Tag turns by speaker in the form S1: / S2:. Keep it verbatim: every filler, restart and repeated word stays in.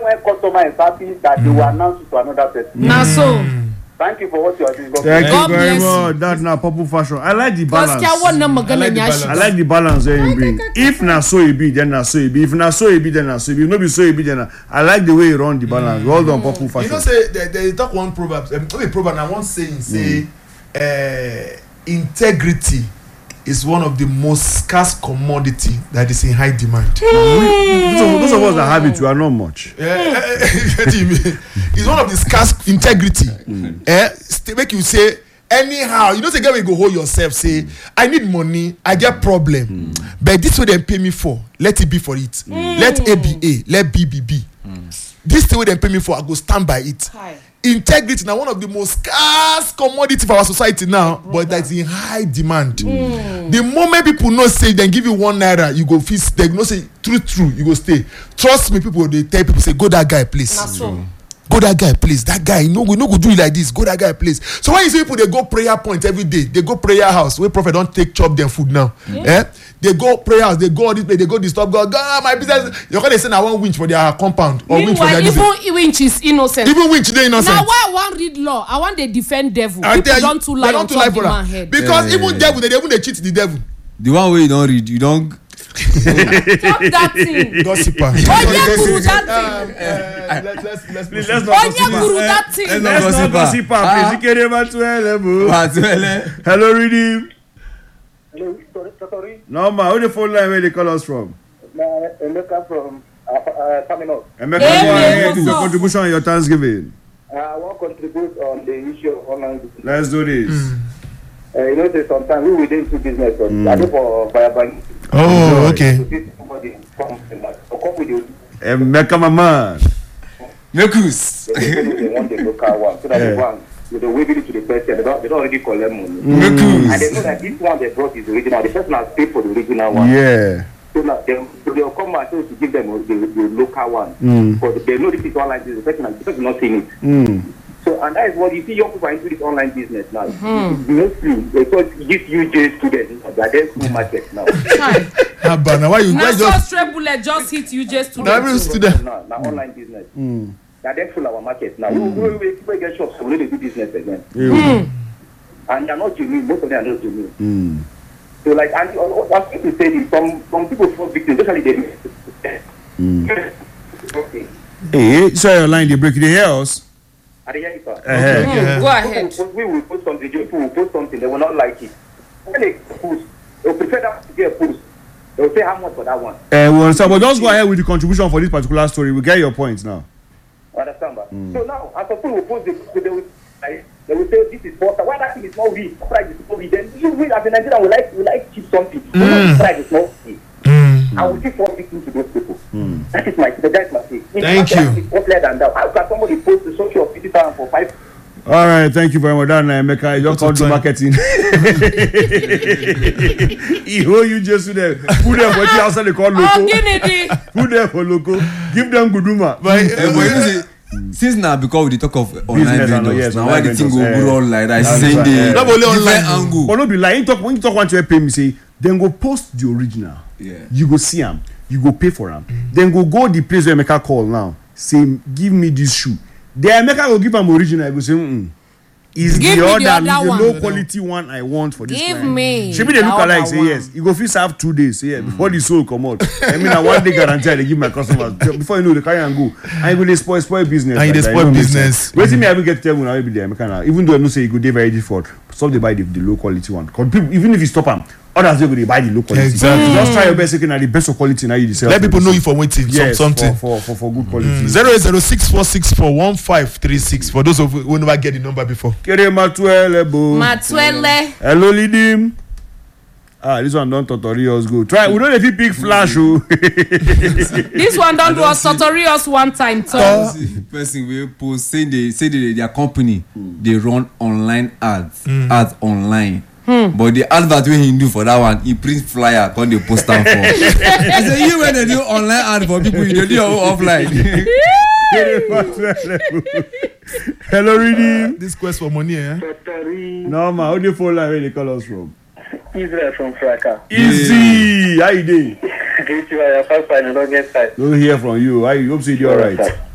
S1: when customer is happy that mm. they will announce it to another person.
S2: Now so.
S1: Thank you for what you are doing. God
S3: Thank
S2: God
S3: you very
S2: bless
S3: much.
S2: you.
S3: That's now purple fashion. I like the balance.
S2: I like the balance.
S3: I like the balance there you bring. If na so it be, then na so it be. If na so it be, then na so it be. If no be so it be, then na. I like the way you run the balance. Mm. Well done, purple fashion.
S4: You know, say they, they talk one proverb. Um, not a proverb. I want saying say, mm. uh, integrity is one of the most scarce commodity that is in high demand.
S3: Mm. Those, of, those of us that have it, we are not much.
S4: Uh, what do you mean? It's one of the scarce integrity. Mm. Uh, make you say anyhow. You know, say, girl, you go hold yourself. Say, mm. I need money. I get problem. Mm. But this way they pay me for. Let it be for it. Mm. Let A be A. Let B be B. Mm. This way they pay me for. I go stand by it. Hi. Integrity now one of the most scarce commodity for our society now, but that's in high demand. Mm. The moment people know say they give you one naira, you go feel they know say true true you go stay. Trust me, people they tell people say go that guy please. So. Go that guy please. That guy no we no go do it like this. Go that guy please. So when you see people they go prayer point every day, they go prayer house where prophet don't take chop their food now. Yeah. Eh? They go prayer house, they go all this place, they go disturb God. God, my business. You can say I want winch for their compound or winch for their
S2: business. Even winch is innocent.
S4: Even winch they innocent.
S2: Now why I want read law? I want they defend devil.
S4: I
S2: People don't too lie on top the man head.
S4: Because
S5: yeah,
S4: even
S5: yeah,
S4: devil, they even they cheat the devil.
S5: The one way you don't read, you don't.
S2: Talk that thing.
S4: Gossiper.
S2: Onye guru that thing.
S4: Let's let's let's
S3: please let's not
S2: Onye guru that thing.
S3: Let's not gossip. Please, Ikere Matuele. Hello, Redeem.
S1: Hello, sorry.
S3: No, ma. Who the phone line where they call us from?
S1: Emeka from Terminal.
S3: Emeka, go ahead. Your contribution on your Thanksgiving.
S1: I want to contribute on the issue of online business.
S3: Let's do this.
S1: Mm. Uh, you know, say sometimes we will do business. Mm. I do for Firebank.
S4: Oh, okay.
S3: Emeka, my man.
S5: Mekus.
S1: They want the local one. So that the one, with the way to the person, they don't, they don't already collect money.
S5: Mekus.
S1: And they know that this one they brought is the original. The person has paid for the original one.
S3: Yeah.
S1: So now they, so they'll come and say to give them the, the local one.
S3: Mm.
S1: Because they know this is online business. The person has the person not seeing it.
S3: Mm.
S1: So, and that is what you see young people are into this online business now.
S2: Mm-hmm.
S1: Mostly, because these U J students, they are there school market now.
S4: Ah, but now why you
S2: now
S4: guys
S2: so
S4: just
S2: straight bullet just hit U J students.
S4: now every student
S1: now, now mm. online business.
S3: Mm.
S1: They are there full our market now. Mm. We, we, we get shops, so we need to do business again.
S3: Mm.
S1: And they are not genuine. Most of them are not genuine.
S3: Mm.
S1: So, like, and what people say is some some people fall victims, especially they.
S3: Mm. Okay. Hey, sorry, your line they break. They hear us.
S1: Are they hearing us?
S3: Uh-huh.
S2: Mm, go ahead.
S1: We will post something. People will post something. They will not like it. When they post, they will prefer that to get a post. They will say how much for that one.
S3: Uh, we understand, but just go ahead with the contribution for this particular story. We get your points now.
S1: Understand, but mm. so now as people will post, the, they will they will say this is false. Why that thing is not real? Price is not real. Then you will as a Nigerian will like will like cheap something. Mm. Price is not real. Mm. I will give four victims to those people. Mm. That is my that is my thing.
S4: Thank you.
S1: Than that. How can somebody post the social fifty thousand for five?
S3: All right, thank you very much. That Emeka, you just can't do marketing. He owe you just to them. Put them for the outside they call local. Put them for local. Give them Guduma.
S5: But uh, uh, since now because we talk of online vendors, yes, now why the thing go grow like that? Saying the
S4: not only online
S5: angle.
S3: But no be like talk when you talk want to pay me say then go post the original.
S5: Yeah. You
S3: go see them. You go pay for them. Mm-hmm. Then go go the place where Emeka call now. Say give me this shoe. The Emeka will give them original. I go say, mm, is the other, the, other the low quality one I want for this
S2: give
S3: client.
S2: Me.
S3: She be the look alike. Say yes. You go first have two days. Say yeah mm. before the soul come out. I mean, I one day guarantee I give my customers before you know they carry and go. And you go they spoil spoil business.
S4: And like they spoil business.
S3: Wait till me I will get tell when I will be the Emeka now. Even though I know say you go dey very difficult, some they buy the, the low quality one. Cause people, even if you stop them. Others they go they buy the low quality.
S4: Exactly.
S3: Mm. Just try your best taking at the best of quality now you sell.
S4: Let people know you for waiting.
S3: Yes,
S4: some, something
S3: for, for, for, for good quality.
S4: Zero eight zero six four six four one five three six for those of who never get the number before.
S3: Kere Matuele bo.
S2: Matuele.
S3: Hello Lidim. Ah, this one don't tutorials go. Try. We don't let you pick flash. Oh.
S2: This one don't do us tutorials one time.
S5: Uh, person will post say they say they, their company mm. they run online ads mm. ads online. Hmm. But the advert wey he do for that one, he print flyer, come dey post am for. I say you when they do online ad for people, you dey do your own offline.
S3: Hello, Redeem.
S4: This quest for money, eh?
S3: No man, how do you phone line where they call us from?
S1: Israel from Fraka.
S3: Easy, how you doing?
S1: Don't hear
S3: from you. I hope so you do alright.